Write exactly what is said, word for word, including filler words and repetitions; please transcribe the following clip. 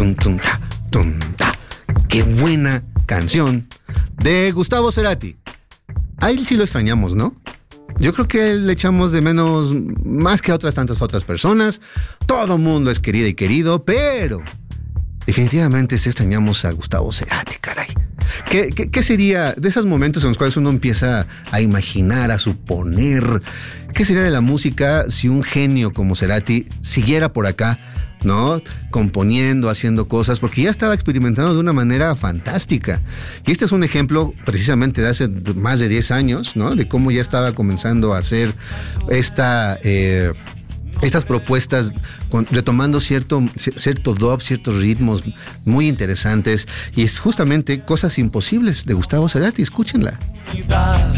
Tum, tum, ta, tum, ta. Qué buena canción de Gustavo Cerati. A él sí lo extrañamos, ¿no? Yo creo que le echamos de menos más que a otras tantas otras personas. Todo mundo es querido y querido, pero definitivamente sí extrañamos a Gustavo Cerati, caray. ¿Qué, qué, qué sería de esos momentos en los cuales uno empieza a imaginar, a suponer? ¿Qué sería de la música si un genio como Cerati siguiera por acá, ¿no? Componiendo, haciendo cosas, porque ya estaba experimentando de una manera fantástica. Y este es un ejemplo precisamente de hace más de diez años, ¿no? De cómo ya estaba comenzando a hacer esta... Eh, estas propuestas con, retomando cierto, cierto dub, ciertos ritmos muy interesantes, y es justamente Cosas Imposibles de Gustavo Cerati. Escúchenla.